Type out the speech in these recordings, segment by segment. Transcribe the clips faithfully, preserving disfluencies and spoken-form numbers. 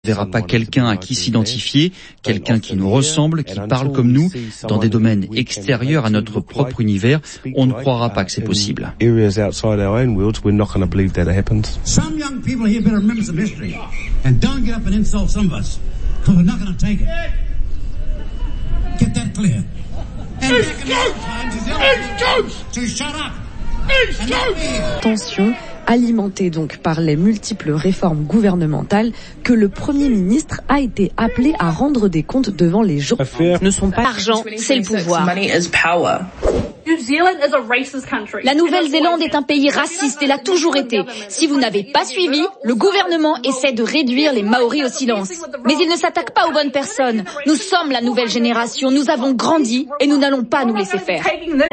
ne verra pas quelqu'un à qui s'identifier, quelqu'un qui nous ressemble, qui parle comme nous, dans des domaines extérieurs à notre propre univers, on ne croira pas que c'est possible. Some young people here better remember some history and don't get up and insult some of us, because we're not going to take it. Get that clear. And it's jokes! To shut up! It's jokes! Tension alimentée donc par les multiples réformes gouvernementales que le Premier ministre a été appelé à rendre des comptes devant les gens. Ne sont pas l'argent, c'est le pouvoir. La Nouvelle-Zélande est un pays raciste et l'a toujours été. Si vous n'avez pas suivi, le gouvernement essaie de réduire les Maoris au silence. Mais il ne s'attaque pas aux bonnes personnes. Nous sommes la nouvelle génération, nous avons grandi et nous n'allons pas nous laisser faire.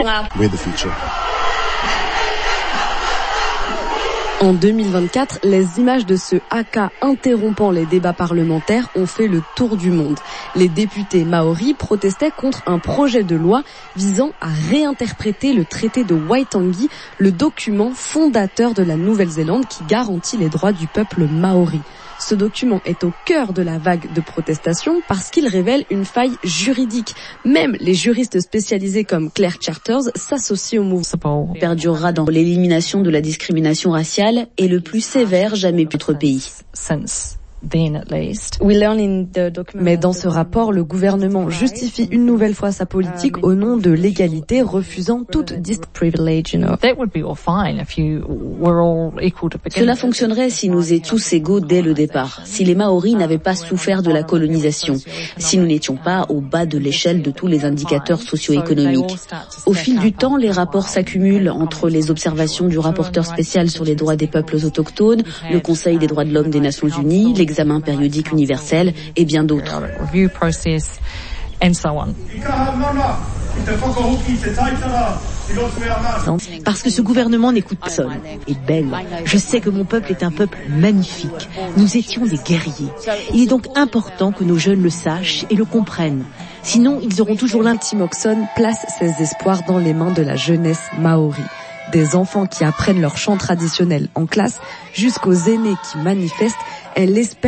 En deux mille vingt-quatre, les images de ce haka interrompant les débats parlementaires ont fait le tour du monde. Les députés maoris protestaient contre un projet de loi visant à réinterpréter le traité de Waitangi, le document fondateur de la Nouvelle-Zélande qui garantit les droits du peuple maori. Ce document est au cœur de la vague de protestation parce qu'il révèle une faille juridique. Même les juristes spécialisés comme Claire Charters s'associent au mouvement. Perdurera dans l'élimination de la discrimination raciale et le plus sévère jamais pu notre pays. Mais dans ce rapport, le gouvernement justifie une nouvelle fois sa politique au nom de l'égalité, refusant toute discrimination. Cela fonctionnerait si nous étions tous égaux dès le départ, si les Maoris n'avaient pas souffert de la colonisation, si nous n'étions pas au bas de l'échelle de tous les indicateurs socio-économiques. Au fil du temps, les rapports s'accumulent entre les observations du rapporteur spécial sur les droits des peuples autochtones, le Conseil des droits de l'homme des Nations Unies, l'examen périodique universel et bien d'autres. Parce que ce gouvernement n'écoute personne. Est belle. Je sais que mon peuple est un peuple magnifique. Nous étions des guerriers. Il est donc important que nos jeunes le sachent et le comprennent. Sinon, ils auront toujours l'intime. Moxon place ses espoirs dans les mains de la jeunesse maori. Des enfants qui apprennent leur chant traditionnel en classe jusqu'aux aînés qui manifestent, elle espère